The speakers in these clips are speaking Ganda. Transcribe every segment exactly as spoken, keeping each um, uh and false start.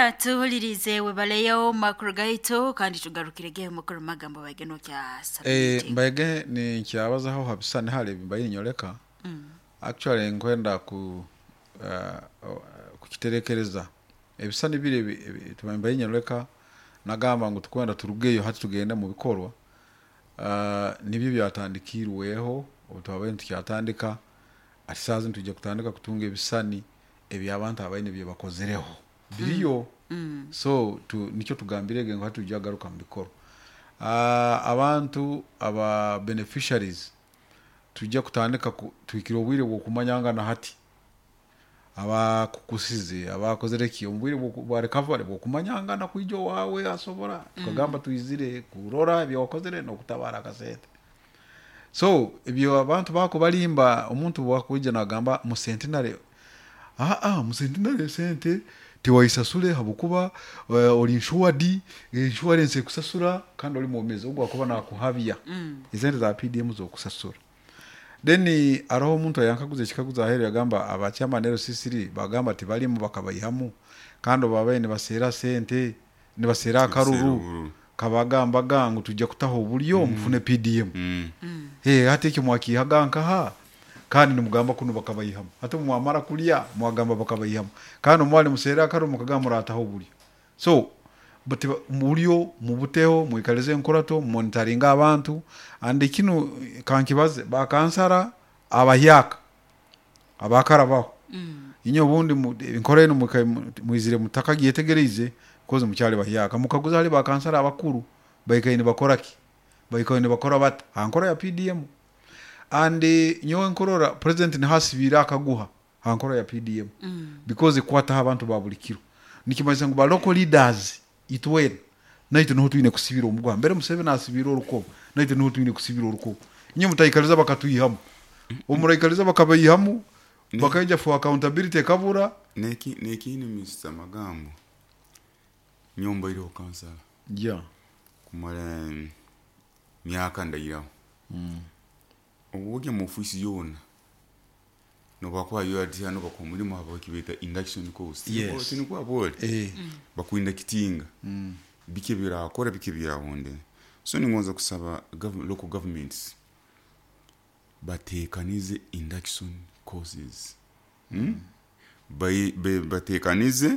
tuhulirize webaleyo makuru gaito kandi tugarukirege makuru magambo bageno kya eh mbage ni kyabaza ho habisane hale bimbaye nyoleka mm. Actually nkwenda ku uh, kukiterekereza ebisane bire tumambaye nyoleka nagamba ngo tukwenda turugeyo hati tugenda mu bikorwa uh, nibyo byatandikirweho ubutabaye tukyatandika ati sazi tujye kutandika kutunga ebisani ebyabantu abayine bye bakozereho biriyo mm. So tu nicyo tugambirege ngo hatu jagaruka mbikoro uh, abantu aba beneficiaries tujya kutandika twikira ubwire bwo kumanyanga na hati aba kukusize abakozereki ubwire bwo recovery bwo kumanyanga na kwijo wawe asobora tukagamba mm. tuyizire kurora byo wakozere no kutabara kasete. So ibyo abantu bako balimba umuntu wakuje nagamba mu centenary ah ah mu centenary sente tiwaisasule habukuba uh, oli insured insurance kusasura kandi oli momeze ubwo akoba nakuhabya mm. izende za P D M zo kusasura then araho umuntu yankaguze kikaguza ahero yagamba abacyamanero sisiri bagamba ati bali mu bakabayihamu kandi babaye ne basera sente ne basera karuru kabagamba gangu tujya kutaho buriyo mm. mufune P D M mm. mm. eh hateke mwaki haganka ha kandi numugamba kuno bakabayihamu hata mwamara kulia mwagamba bakabayihamu kandi umwali musera karo mukagamba rataho buri so but muriyo mubuteho muikaleze nkorato monitoringa abantu andi kino kankibaze bakansara abahyaka abakarabaho mm. inyo bundi inkoreno muizire mutaka giyetegereze koze mucyale bahyaka mukaguza ali bakansara abakuru bayikaine bakoraki bayikaine bakora bata ankora ya P D M andi nyowe nkorora president ni hasibira akaguha ankora ya P D M mm. because kwata abantu babulikiro nikimaze ngo ba local leaders itwen naito no tuine kusibira umugwa mbere musebe nasibira uruko naito no tuine kusibira uruko nyo mutayikaliza bakatuyihamu umurayikaliza bakabayihamu bakaje for accountability kabura neki neki ni Mister Magambo nyomba iro kansala yeah kumara myaka ndayira mm. Ubuge mu office yona no bakwa yo ati hano bakomurimo haba kibeta induction course yes. Ni kwa bole eh mm. Bakwinda kitinga mm. Bikebira akora bikebira honde so ni ngonza kusaba gov- local governments batekanize induction courses mm. Mm. Bay batekanize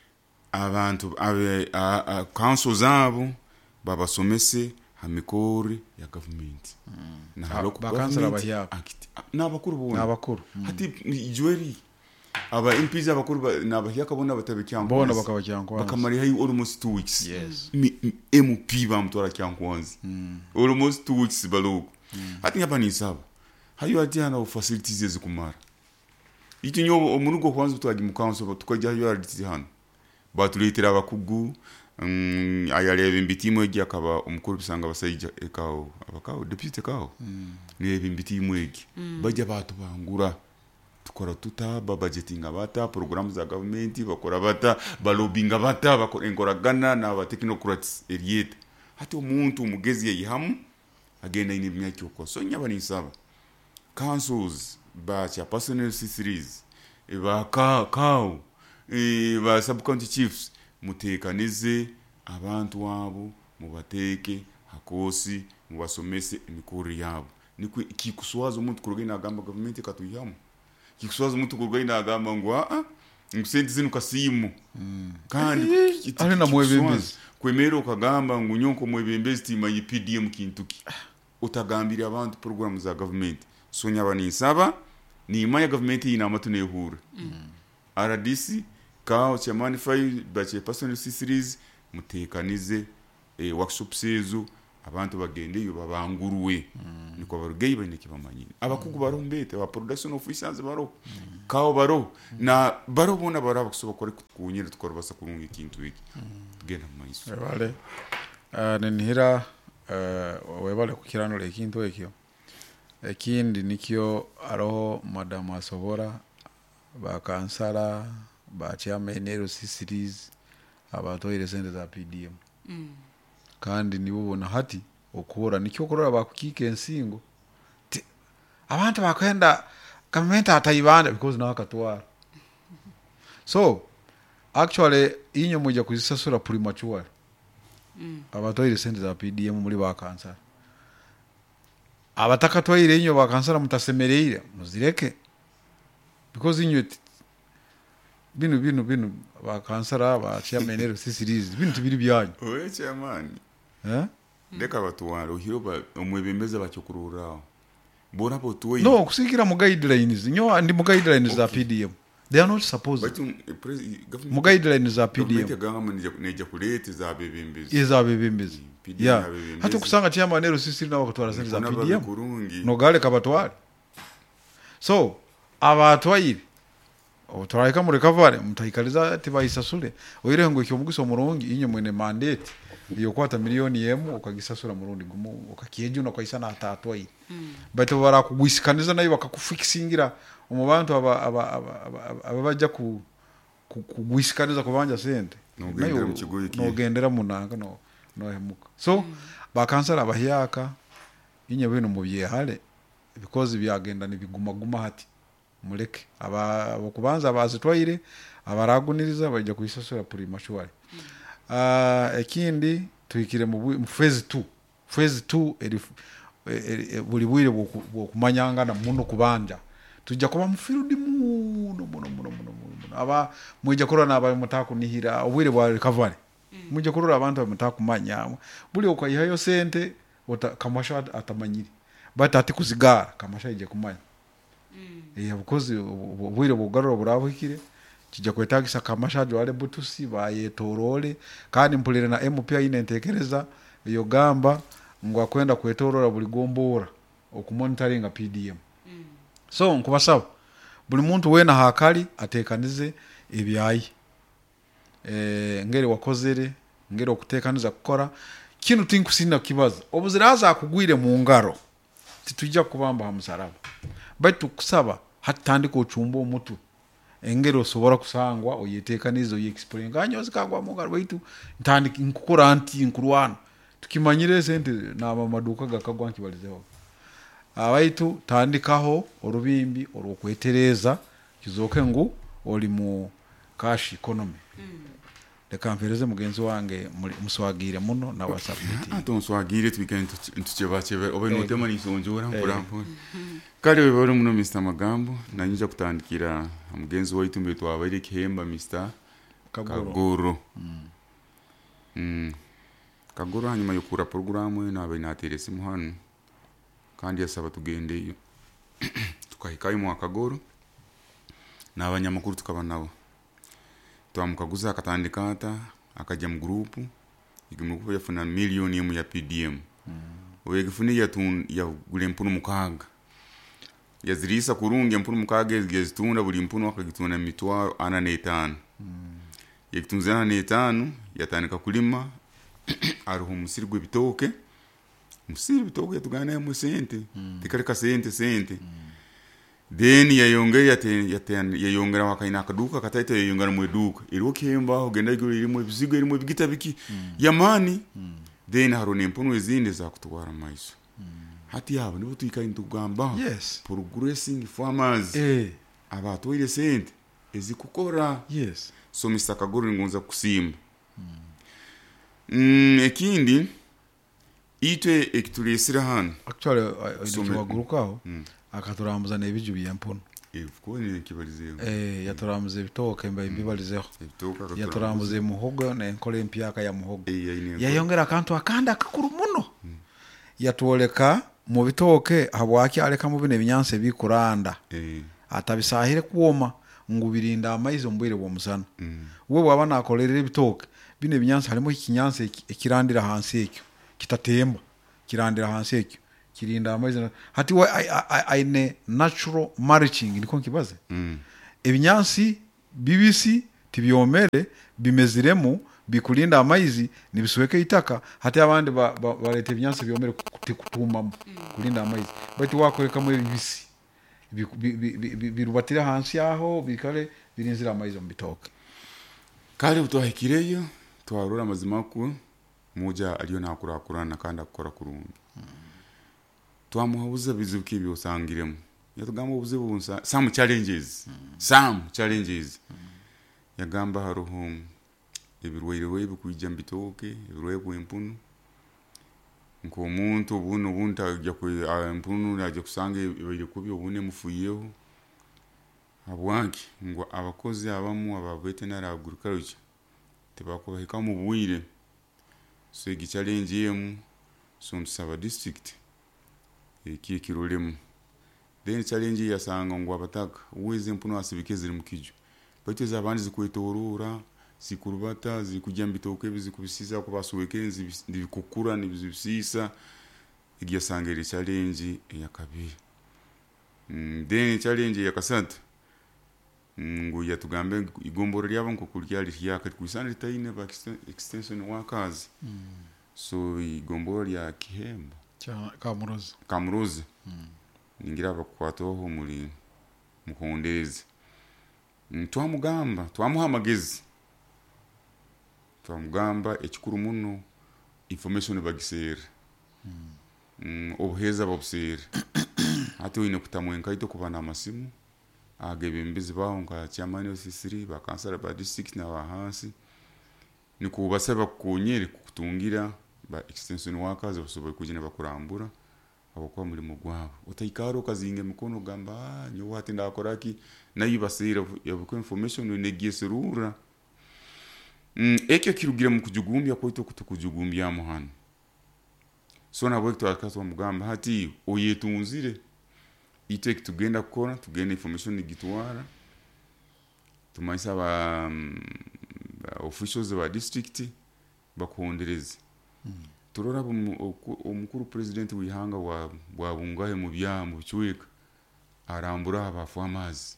abantu abe council zabo babasomese hamikori ya government mm. Na haloko bakansala bahyaka nabakuru bo nabakuru hati jweri aba M Ps abakuru nabahyaka bona batabikyango bona bakabakyango bakamari hayi almost two weeks yes M P bamtora kyankwanzi mm. Almost two weeks baloko mm. Hati ngapa ni saba hayo ati ana facilities ezikumara iti nyobo omunugo kwanza twaji mu council tukajya yo ati hano batuletera abakugu um, ayalebe imbitimo egi akaba umukuru bisanga basayija ekawo abakawo deputy kawo mm. Niye imbitimo egi mm. Bajya batu bangura tukora tuta ba budgeting abata programs za government bakora bata balobing abata bakora engoragana na ba technocrats eliete hati umuntu umugezi yihamu agenda ine byaki uko so nyaba ni saba councils ba cha personal series eba ka kawo e ba sub county chiefs mutekanize abantu wabo mubateke hakosi mubasomese imikuru yabo niko kikuswaza umuntu kurugina agamba government katuyamu kikuswaza umuntu kurugina agamba ngo a ngusenti zinu kasimu mm. Kandi ari na mwebembezi kwemero kagamba ngo nyonko mwebembezi tima yi P D M kintuki utagambira abantu program za government so nyaba ni saba ni imanya government ina amatu nehura mm. R D C kao cha manify bache personal series mutekanize e workshop sezo abantu bagende yo babanguruwe mm. Niko barugeye baneke bamanyine abakugu barombete aba production officers baro mm. Kao baro mm. Na baro bona baraba kusoba kore kunyira tukora basa kurunga ikintu iki mm. Gena maiso wale uh, nenhira uh, webale kukiranura ikintu ekyo ekindi nikyo aroho madam asobora bakansala ba chairman ero series abatoire sente za P D M mm. Kandi nibo bona hati okora nikyo korora bakukike ensingo abantu bakwenda government atayibanda because na akatwara so actually inyo mujja kuzisasula premature mm. abatwaire sente za P D M muri ba kansala abatakatwaire inyo ba kansala mutasemereire muzireke because inyo binu binu binu ba kansala ba chairman C series binu tibiri byanyu oye chairman eh ndeka batwara ohiro ba omwebembeza bachokururaho bona po tuwe no kusikira mu guidelines nyo ndi mu guidelines za P D M they are not supposed but mu guidelines za P D M government neja kulete za bebembezi iza bebembezi yeah hata kusanga chairman ero sisi na bakatwara sente za P D M no gale kabatwara so abatwaire otwaraika mu recovery mutayikaliza tibayisasule oire ngo cyomugiso murongi inyo mwene mandate iyo kwata milioni yemu ukagisasura murundi gumu ukakieje no kwayisana atatwaire mm. but bara kugwisikaniza nayo bakakufikisingira umubantu aba aba aba bajya ku kugwisikaniza kubanja sente nayo no gendera munanga no no hemuka so mm. bakansala bahiyaka inyo bino mu byehale because byagenda nibiguma guma hati muleke aba bokubanza bazitwaire abaraguniriza bajya kuyisasura premature mm. uh, ekindi tuikire mu phase two phase two eri buli bwire bokumanyanga na muno kubanja tujja kuba mu field muno muno muno muno aba mujja korona aba mutaku nihira obwire bwa recovery mm. mujja korora abantu mutaku manya buli okayihayo sente ota kamasha atamanyiri but ati kuzigara kamasha ije kumanya mm. eh because obwire bugarura burabukire kijja kwetagisa kamasha jwale butusi bayetorole kandi mpulire na M P ine ntekereza iyo gamba ngo akwenda kwetorora buli gombora okumonitoringa P D M mm. so nkubasaba buli muntu wena hakali atekanize ebyayi eh ngere wakozere ngere okutekaniza gukora kinu tinkusina kibaza obuziraza akugwire mu ngaro titujja kubamba hamusaraba baitu kusaba hatandika ochumba omutu engero sobora kusangwa oyetekanizo ye-explain kanyozi kagwa mu ngaro baitu ntandika nkukura anti nkurwana tukimanyire sente na maduka gakagwa nkibalizeho abaitu tandikaho orubimbi orokwetereza kizoke ngo oli mu cash economy mm. leka mpereze mugenzi wange muswagire muno na WhatsApp ato muswagire twikende ntuchebachebe obe no tema nisonjora mpurampo kale weboro muno Mister Magambo nanyija kutandikira mugenzi waitu mbeto abaire kihemba Mister Kagoro mm. mm. Kagoro hanyuma yokura programu na abe naterese muhano kandi yasaba tugende iyo tukahikayo mu Kagoro na abanyamakuru tukaba nabo twamukaguza akatandika ata akajya mu group igumuko yafuna milioni yemu ya P D M mm. oyegifuni yatun ya gule mpunu mukaga yazirisa kurungi mpunu mukaga gezitunda buli mpunu akagituna mitwaro ana netano mm. yegitunzana netano yatandika kulima aruhu musirigwe bitoke musiri bitoke yatugana mu sente mm. tikareka sente sente mm. then yayongera yate yate yayongera wakaina kaduka kataita yayongera mu eduka irokemba ogenda igiro irimo bizigo irimo bigita biki mm. yamani mm. then harone mpono ezinde za kutwara maiso mm. hati yabo nibo tuyika intugamba yes progressing farmers eh abatwire sente ezikukora yes so Mister Kagoro ngonza kusimba mm. mm ekindi itwe ekitulisira hano actually ituwagurukaho mm. akaturambuza nebiju byempono efuko ni kibalizeho eh yaturambuze bitoke mba imbibalizeho bitoka yaturambuze muhogo na enkole empyaka ya muhogo e, yayongera kantu akanda kakuru muno mm. yatuoleka mu bitoke habwaki aleka mu bine binyanse bikuranda eh atabisahire kuoma ngubirinda amaizo mbwire bo musana mm. we baba nakolerera bitoke bine binyanse harimo ikinyanse ekirandira hansi ekyo kitatemba kirandira hansi ekyo kirinda amaizo hati wa aine natural mulching niko kibaze mm. ebinyansi bibisi tibyomere bimeziremu bikulinda amaizi nibisweke itaka hati abandi balete ebinyansi byomere kutuma mm. kulinda amaizi bati wakoreka mu bibisi birubatira hansi aho bikale birinzira amaizo mbitoke kale utwahikireyo twarura mazimaku moja aliyo nakura kurana kandi akora kurungi mm. twamuhabuza bizuki byosangiremo yatugamba ubuze bunsa some challenges mm. some challenges mm. yagamba haruho ebirwaire bikwijja mbitoke ebirwaire bw'empunu nk'omuntu obuno bunta ajja ku empunu ajja kusanga ebirwaire kubi obune mufuyeho abwanki ngo abakozi abamu aba veterinary agriculture tebakubahika mu bwire so igi challenge yemu so nsaba district eki kirolemu then challenge yasanga ngo abataka uweze empunu asibike ziri mukiju bateza abandi zikwetorora sikurubata zikujya mbitoke bizikubisiza ko basuwekenzi ndibikukura nibizibisisa igi yasanga iri challenge ya kabiri mm, then challenge ya kasanta ngo yatugambe igomboro lyabo nko kuryali ryaka kwisana litayine ba extension workers mm. so igomboro lya Kihemba cha Kamurozi Kamurozi mm. ningira bakwatoho muri mukondeze twamugamba twamuhamagezi twamugamba ekikuru muno information bagisera mm. mm, obuheza babusera ati wine kutamwenka ito kubana amasimu agebe mbizi baho nka chairman office ba kansala ba district na bahansi ni kubasaba kunyere kutungira ba extension workers basoboye kugena bakurambura abakwa muri mugwabo utayikaro kazinge mikono gamba nyo wati ndakoraki nayibasira yabuko information negiyeserura mm ekyo kirugira mu kujugumbya ko ito kutukujugumbya muhana so nabo twakazo mugamba hati oyetunzire iteke tugenda kukora tugenda information igitwara tumayisa ba, um, ba officials ba district bakuhondereze mm. turora umukuru president wihanga wa wabungahe mu byambu cyuweka arambura abafu amazi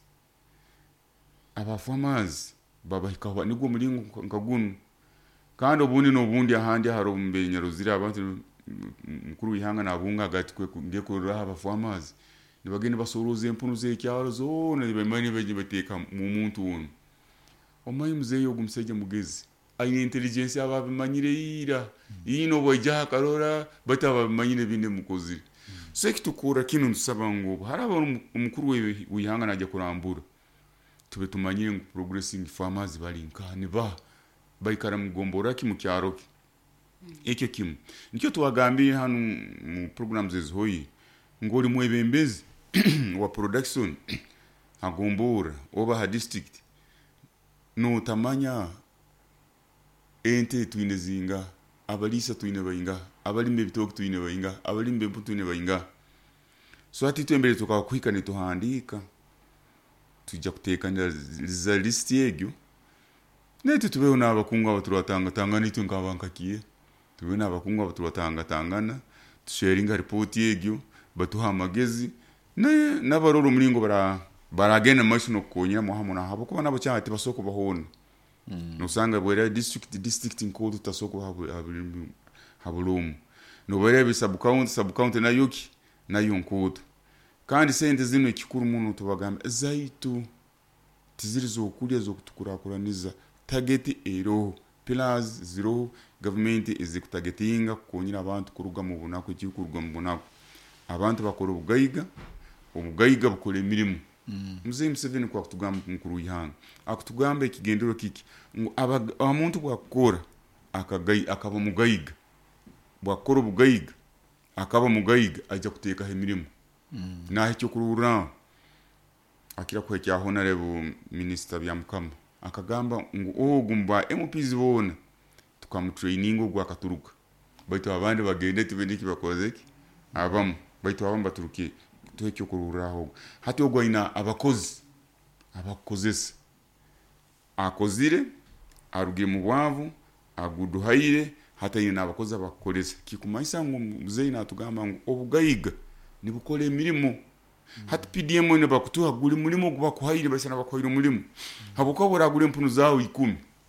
abafu amazi babahikawa nigwo muringo nkagunu kandi obundi no bundi ahandi haro mbe nyaruzira abantu mukuru wihanga nabunga gati kwe ngiye kurora abafu amazi nibagene basoroze empunu zekyaro zone nibamanye beje bateka mu muntu wonu omayi muzeyo gumseje mugezi ayine intelligence ababimanyire ira yino boja karora batabamanyire binde mukozi mm. so kitukura kinu nsaba ngo haraba umukuru we wihanga najya kurambura tube tumanyire ngo progressing farmers bali nkani ba bayikara mugombora ki mu cyaro ki mm. ekyo kimu nicyo tuwagambiye hano mu programs ezoyi ngo uri mwebembezi wa production agombora oba ha district no tamanya ente tuine zinga abalisa tuine bayinga abalimbe bitoke tuine bayinga abalimbe mpu tuine bayinga so ati twembere tukakwika ne tuhandika tujja kutekanya za list yegyo netu tubeho nabakunga baturatanga tangana itu ngabankakiye tubeho nabakunga baturatanga tangana tusharinga report yegyo batuha amagezi na nabaroro mulingo bara baragena masino konya muhamuna habo kuba nabo cyati basoko bahona mm. no sanga bwera district district inkodo tasoko habo habulum no bwera bi sub county sub county na yuki na yonkodo kandi sente zino ikikuru muno tubagamba zaitu tizirizo kulya zo kutukurakuraniza target ero pillars zero government is targeting konyira abantu kuruga mu bunako ikikuruga mu bunako abantu bakora ubugayiga ubugayiga bukora imirimo muze mm. Museveni kwa kutugamba mukuru yihanga akutugamba ikigendero kiki abamuntu bakora akagayi akaba mugayiga bakora ubugayiga akaba mugayiga ajya kuteka imirimo mm. naho cyo kurura akira kwa cya honorable minister byamukama akagamba ngo ogumba M P zibona tukamutraining gwa katuruka baito abandi bagende tibendiki bakozeki abamu baito abamba turuki tuwekyo kururaho hati ogwa ina abakozi abakozese akozire aruge mu bwavu aguduhaire hata ina abakozi abakolese kikumaisa ngo muzeyi natugamba ngo obugayiga nibukole emirimo mm. hati P D M ne bakutuha guri mulimo gwa kuhaire basana bakoira mulimo mm. habuko boragure empunu zawo ikumi